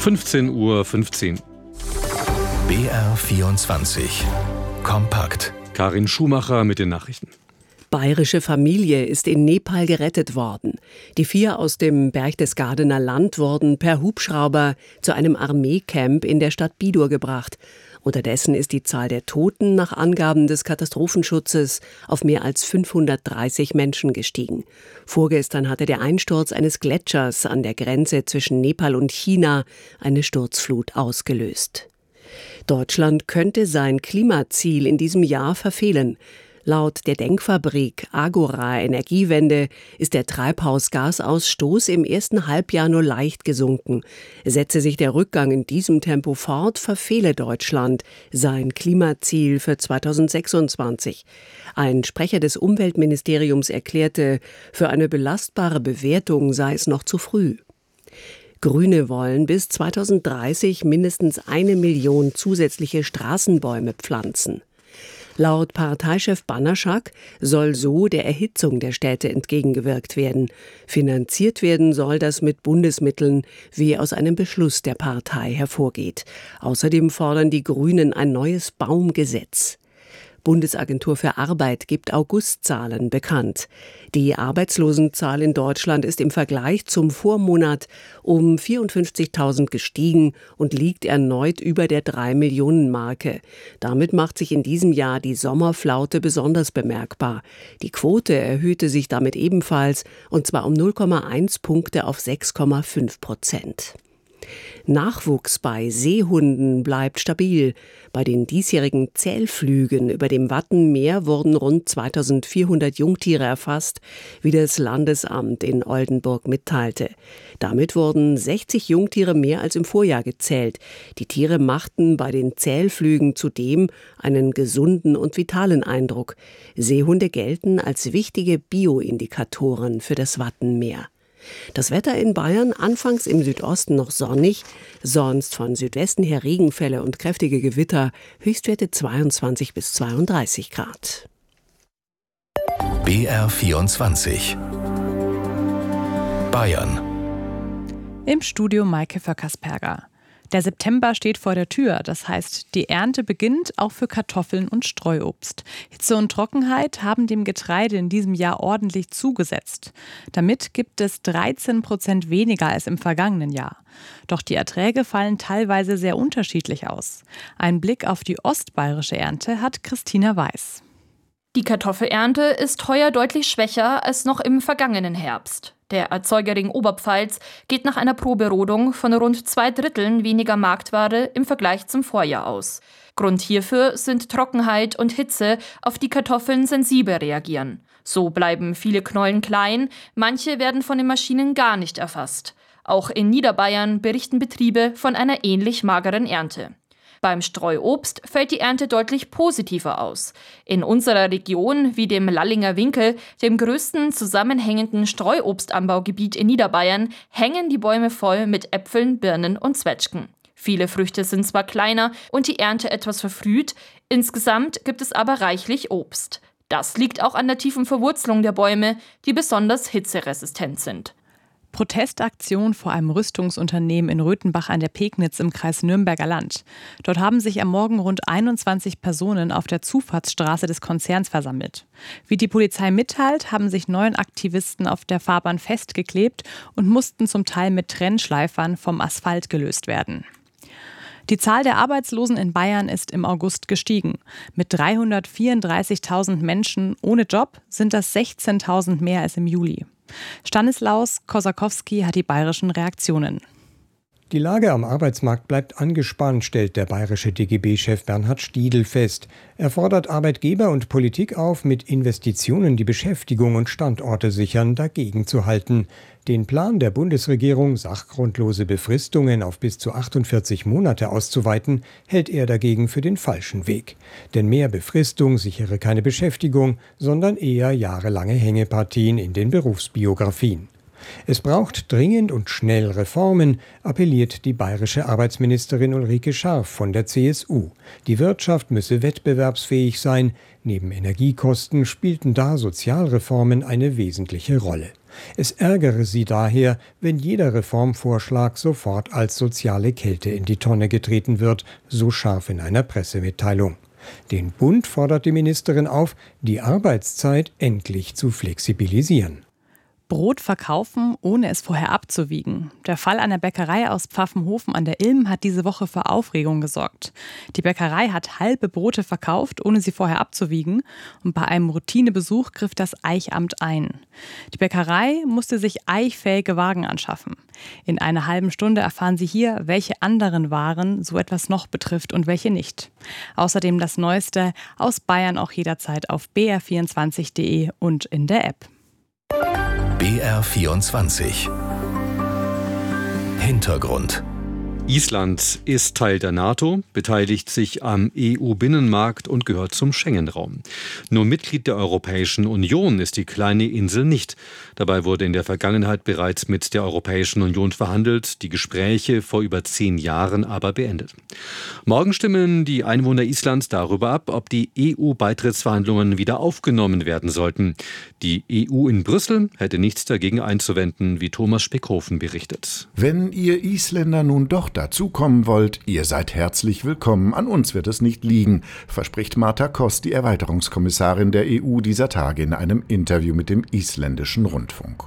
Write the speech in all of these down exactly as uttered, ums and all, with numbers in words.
fünfzehn Uhr fünfzehn. B R vierundzwanzig. Kompakt. Karin Schumacher mit den Nachrichten. Bayerische Familie ist in Nepal gerettet worden. Die vier aus dem Berchtesgadener Land wurden per Hubschrauber zu einem Armeecamp in der Stadt Bidur gebracht. Unterdessen ist die Zahl der Toten nach Angaben des Katastrophenschutzes auf mehr als fünfhundertdreißig Menschen gestiegen. Vorgestern hatte der Einsturz eines Gletschers an der Grenze zwischen Nepal und China eine Sturzflut ausgelöst. Deutschland könnte sein Klimaziel in diesem Jahr verfehlen. Laut der Denkfabrik Agora Energiewende ist der Treibhausgasausstoß im ersten Halbjahr nur leicht gesunken. Setze sich der Rückgang in diesem Tempo fort, verfehle Deutschland sein Klimaziel für zweitausendsechsundzwanzig. Ein Sprecher des Umweltministeriums erklärte, für eine belastbare Bewertung sei es noch zu früh. Grüne wollen bis zweitausenddreißig mindestens eine Million zusätzliche Straßenbäume pflanzen. Laut Parteichef Banaszak soll so der Erhitzung der Städte entgegengewirkt werden. Finanziert werden soll das mit Bundesmitteln, wie aus einem Beschluss der Partei hervorgeht. Außerdem fordern die Grünen ein neues Baumgesetz. Bundesagentur für Arbeit gibt Augustzahlen bekannt. Die Arbeitslosenzahl in Deutschland ist im Vergleich zum Vormonat um vierundfünfzigtausend gestiegen und liegt erneut über der drei Millionen Marke. Damit macht sich in diesem Jahr die Sommerflaute besonders bemerkbar. Die Quote erhöhte sich damit ebenfalls, und zwar um null Komma eins Punkte auf sechs Komma fünf Prozent. Nachwuchs bei Seehunden bleibt stabil. Bei den diesjährigen Zählflügen über dem Wattenmeer wurden rund zweitausendvierhundert Jungtiere erfasst, wie das Landesamt in Oldenburg mitteilte. Damit wurden sechzig Jungtiere mehr als im Vorjahr gezählt. Die Tiere machten bei den Zählflügen zudem einen gesunden und vitalen Eindruck. Seehunde gelten als wichtige Bioindikatoren für das Wattenmeer. Das Wetter in Bayern anfangs im Südosten noch sonnig, sonst von Südwesten her Regenfälle und kräftige Gewitter, Höchstwerte zweiundzwanzig bis zweiunddreißig Grad. B R vierundzwanzig. Bayern. Im Studio Maike Vöckersperger. Der September steht vor der Tür, das heißt, die Ernte beginnt auch für Kartoffeln und Streuobst. Hitze und Trockenheit haben dem Getreide in diesem Jahr ordentlich zugesetzt. Damit gibt es dreizehn Prozent weniger als im vergangenen Jahr. Doch die Erträge fallen teilweise sehr unterschiedlich aus. Ein Blick auf die ostbayerische Ernte hat Christina Weiß. Die Kartoffelernte ist heuer deutlich schwächer als noch im vergangenen Herbst. Der Erzeugerring Oberpfalz geht nach einer Proberodung von rund zwei Dritteln weniger Marktware im Vergleich zum Vorjahr aus. Grund hierfür sind Trockenheit und Hitze, auf die Kartoffeln sensibel reagieren. So bleiben viele Knollen klein, manche werden von den Maschinen gar nicht erfasst. Auch in Niederbayern berichten Betriebe von einer ähnlich mageren Ernte. Beim Streuobst fällt die Ernte deutlich positiver aus. In unserer Region, wie dem Lallinger Winkel, dem größten zusammenhängenden Streuobstanbaugebiet in Niederbayern, hängen die Bäume voll mit Äpfeln, Birnen und Zwetschgen. Viele Früchte sind zwar kleiner und die Ernte etwas verfrüht, insgesamt gibt es aber reichlich Obst. Das liegt auch an der tiefen Verwurzelung der Bäume, die besonders hitzeresistent sind. Protestaktion vor einem Rüstungsunternehmen in Röthenbach an der Pegnitz im Kreis Nürnberger Land. Dort haben sich am Morgen rund einundzwanzig Personen auf der Zufahrtsstraße des Konzerns versammelt. Wie die Polizei mitteilt, haben sich neun Aktivisten auf der Fahrbahn festgeklebt und mussten zum Teil mit Trennschleifern vom Asphalt gelöst werden. Die Zahl der Arbeitslosen in Bayern ist im August gestiegen. Mit dreihundertvierunddreißigtausend Menschen ohne Job sind das sechzehntausend mehr als im Juli. Stanislaus Kosakowski hat die bayerischen Reaktionen. Die Lage am Arbeitsmarkt bleibt angespannt, stellt der bayerische D G B-Chef Bernhard Stiedl fest. Er fordert Arbeitgeber und Politik auf, mit Investitionen die Beschäftigung und Standorte sichern, dagegen zu halten. Den Plan der Bundesregierung, sachgrundlose Befristungen auf bis zu achtundvierzig Monate auszuweiten, hält er dagegen für den falschen Weg. Denn mehr Befristung sichere keine Beschäftigung, sondern eher jahrelange Hängepartien in den Berufsbiografien. Es braucht dringend und schnell Reformen, appelliert die bayerische Arbeitsministerin Ulrike Scharf von der C S U. Die Wirtschaft müsse wettbewerbsfähig sein. Neben Energiekosten spielten da Sozialreformen eine wesentliche Rolle. Es ärgere sie daher, wenn jeder Reformvorschlag sofort als soziale Kälte in die Tonne getreten wird, so scharf in einer Pressemitteilung. Den Bund fordert die Ministerin auf, die Arbeitszeit endlich zu flexibilisieren. Brot verkaufen, ohne es vorher abzuwiegen. Der Fall einer Bäckerei aus Pfaffenhofen an der Ilm hat diese Woche für Aufregung gesorgt. Die Bäckerei hat halbe Brote verkauft, ohne sie vorher abzuwiegen. Und bei einem Routinebesuch griff das Eichamt ein. Die Bäckerei musste sich eichfähige Wagen anschaffen. In einer halben Stunde erfahren Sie hier, welche anderen Waren so etwas noch betrifft und welche nicht. Außerdem das Neueste aus Bayern auch jederzeit auf b r vierundzwanzig punkt de und in der App. B R vierundzwanzig. Hintergrund. Island ist Teil der NATO, beteiligt sich am E U-Binnenmarkt und gehört zum Schengen-Raum. Nur Mitglied der Europäischen Union ist die kleine Insel nicht. Dabei wurde in der Vergangenheit bereits mit der Europäischen Union verhandelt, die Gespräche vor über zehn Jahren aber beendet. Morgen stimmen die Einwohner Islands darüber ab, ob die E U-Beitrittsverhandlungen wieder aufgenommen werden sollten. Die E U in Brüssel hätte nichts dagegen einzuwenden, wie Thomas Speckhofen berichtet. Wenn ihr Isländer nun doch dazukommen wollt, ihr seid herzlich willkommen. An uns wird es nicht liegen, verspricht Marta Koss, die Erweiterungskommissarin der E U, dieser Tage in einem Interview mit dem isländischen Rundfunk.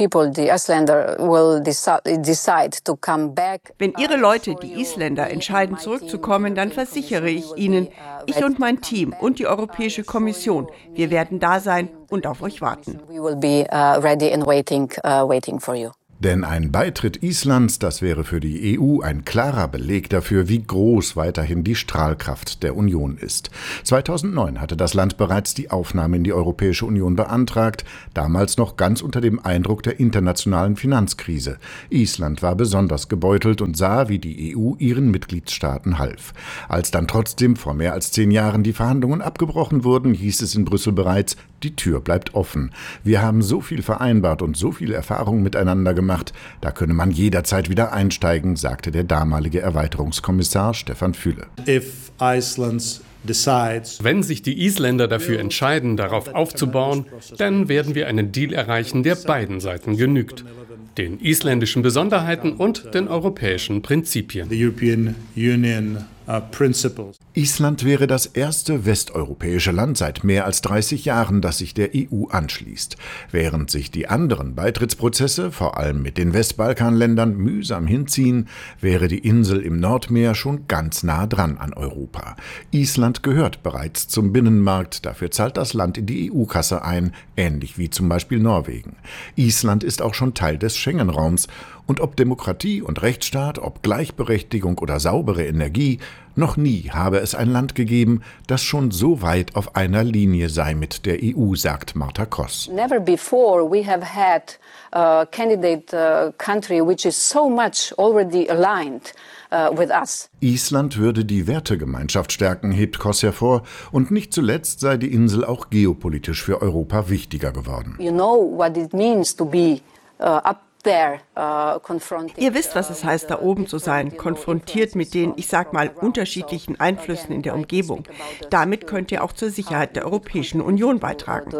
Wenn Ihre Leute, die Isländer, entscheiden zurückzukommen, dann versichere ich Ihnen, ich und mein Team und die Europäische Kommission, wir werden da sein und auf euch warten. Denn ein Beitritt Islands, das wäre für die E U ein klarer Beleg dafür, wie groß weiterhin die Strahlkraft der Union ist. zweitausendneun hatte das Land bereits die Aufnahme in die Europäische Union beantragt, damals noch ganz unter dem Eindruck der internationalen Finanzkrise. Island war besonders gebeutelt und sah, wie die E U ihren Mitgliedstaaten half. Als dann trotzdem vor mehr als zehn Jahren die Verhandlungen abgebrochen wurden, hieß es in Brüssel bereits, die Tür bleibt offen. Wir haben so viel vereinbart und so viel Erfahrung miteinander gemacht, da könne man jederzeit wieder einsteigen, sagte der damalige Erweiterungskommissar Stefan Füle. Wenn sich die Isländer dafür entscheiden, darauf aufzubauen, dann werden wir einen Deal erreichen, der beiden Seiten genügt. Den isländischen Besonderheiten und den europäischen Prinzipien. Island wäre das erste westeuropäische Land seit mehr als dreißig Jahren, das sich der E U anschließt. Während sich die anderen Beitrittsprozesse, vor allem mit den Westbalkanländern, mühsam hinziehen, wäre die Insel im Nordmeer schon ganz nah dran an Europa. Island gehört bereits zum Binnenmarkt, dafür zahlt das Land in die E U-Kasse ein, ähnlich wie zum Beispiel Norwegen. Island ist auch schon Teil des Schengen-Raums. Und ob Demokratie und Rechtsstaat, ob Gleichberechtigung oder saubere Energie, noch nie habe es ein Land gegeben, das schon so weit auf einer Linie sei mit der E U, sagt Marta Koss. Never before we have had a candidate uh, country which is so much already aligned uh, with us. Island würde die Wertegemeinschaft stärken, hebt Koss hervor, und nicht zuletzt sei die Insel auch geopolitisch für Europa wichtiger geworden. You know what it means to be uh, up Ihr wisst, was es heißt, da oben zu sein, konfrontiert mit den, ich sag mal, unterschiedlichen Einflüssen in der Umgebung. Damit könnt ihr auch zur Sicherheit der Europäischen Union beitragen.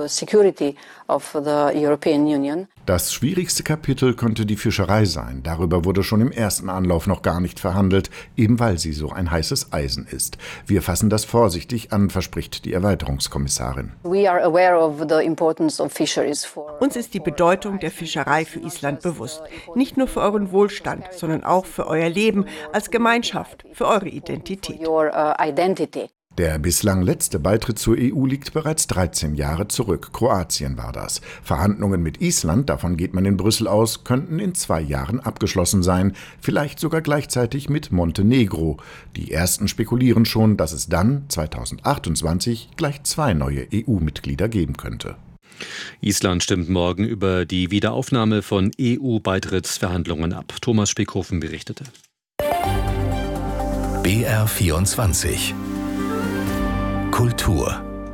Das schwierigste Kapitel könnte die Fischerei sein. Darüber wurde schon im ersten Anlauf noch gar nicht verhandelt, eben weil sie so ein heißes Eisen ist. Wir fassen das vorsichtig an, verspricht die Erweiterungskommissarin. Uns ist die Bedeutung der Fischerei für Island bewusst. Nicht nur für euren Wohlstand, sondern auch für euer Leben als Gemeinschaft, für eure Identität. Der bislang letzte Beitritt zur E U liegt bereits dreizehn Jahre zurück. Kroatien war das. Verhandlungen mit Island, davon geht man in Brüssel aus, könnten in zwei Jahren abgeschlossen sein. Vielleicht sogar gleichzeitig mit Montenegro. Die ersten spekulieren schon, dass es dann, zweitausendachtundzwanzig, gleich zwei neue E U-Mitglieder geben könnte. Island stimmt morgen über die Wiederaufnahme von E U-Beitrittsverhandlungen ab. Thomas Speckhofen berichtete. B R vierundzwanzig. Kultur.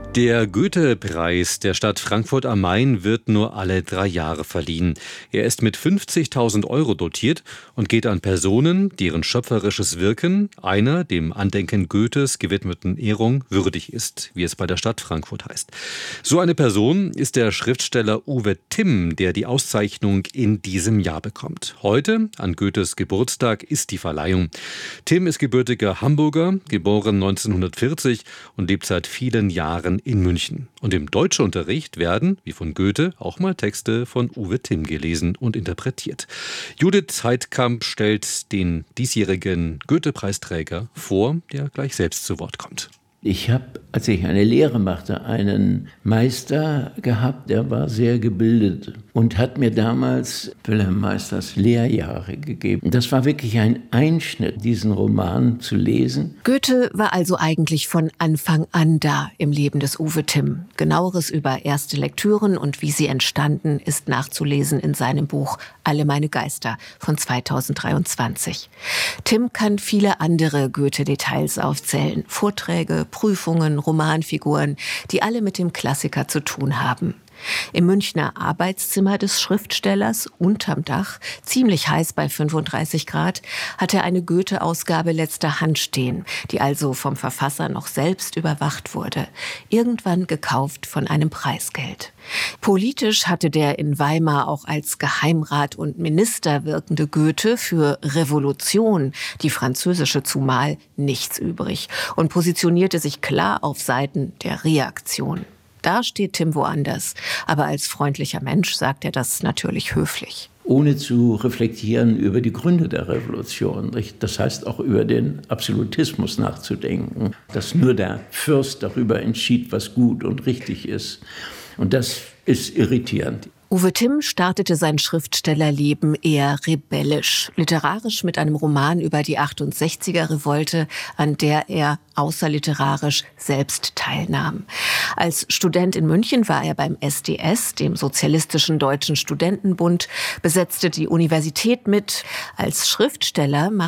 Der Goethe-Preis der Stadt Frankfurt am Main wird nur alle drei Jahre verliehen. Er ist mit fünfzigtausend Euro dotiert und geht an Personen, deren schöpferisches Wirken einer dem Andenken Goethes gewidmeten Ehrung würdig ist, wie es bei der Stadt Frankfurt heißt. So eine Person ist der Schriftsteller Uwe Timm, der die Auszeichnung in diesem Jahr bekommt. Heute, an Goethes Geburtstag, ist die Verleihung. Timm ist gebürtiger Hamburger, geboren neunzehnhundertvierzig und lebt seit vielen Jahren in München. Und im Deutschunterricht werden, wie von Goethe, auch mal Texte von Uwe Timm gelesen und interpretiert. Judith Heidkamp stellt den diesjährigen Goethe-Preisträger vor, der gleich selbst zu Wort kommt. Ich habe, als ich eine Lehre machte, einen Meister gehabt, der war sehr gebildet und hat mir damals Wilhelm Meisters Lehrjahre gegeben. Das war wirklich ein Einschnitt, diesen Roman zu lesen. Goethe war also eigentlich von Anfang an da im Leben des Uwe Timm. Genaueres über erste Lektüren und wie sie entstanden, ist nachzulesen in seinem Buch Alle meine Geister von zweitausenddreiundzwanzig. Timm kann viele andere Goethe-Details aufzählen. Vorträge, Prüfungen, Romanfiguren, die alle mit dem Klassiker zu tun haben. Im Münchner Arbeitszimmer des Schriftstellers unterm Dach, ziemlich heiß bei fünfunddreißig Grad, hat er eine Goethe-Ausgabe letzter Hand stehen, die also vom Verfasser noch selbst überwacht wurde, irgendwann gekauft von einem Preisgeld. Politisch hatte der in Weimar auch als Geheimrat und Minister wirkende Goethe für Revolution, die französische zumal, nichts übrig und positionierte sich klar auf Seiten der Reaktion. Da steht Timm woanders, aber als freundlicher Mensch sagt er das natürlich höflich. Ohne zu reflektieren über die Gründe der Revolution. Das heißt auch über den Absolutismus nachzudenken, dass nur der Fürst darüber entschied, was gut und richtig ist. Und das ist irritierend. Uwe Timm startete sein Schriftstellerleben eher rebellisch, literarisch mit einem Roman über die achtundsechziger-Revolte, an der er außerliterarisch selbst teilnahm. Als Student in München war er beim S D S, dem Sozialistischen Deutschen Studentenbund, besetzte die Universität mit. Als Schriftsteller machte